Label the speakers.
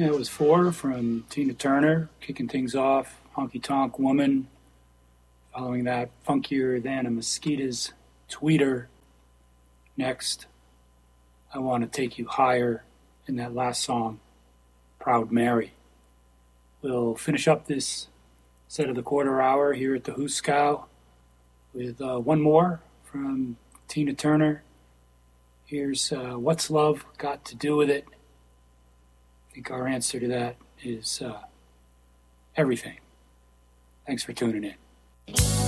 Speaker 1: Yeah, it was Four from Tina Turner, kicking things off. Honky Tonk Woman. Following that, Funkier Than a Mosquito's Tweeter. Next, I Want to Take You Higher. In that last song, Proud Mary. We'll finish up this set of the quarter hour here at the Hooskow with one more from Tina Turner. Here's What's Love Got to Do With It? I think our answer to that is everything. Thanks for tuning in.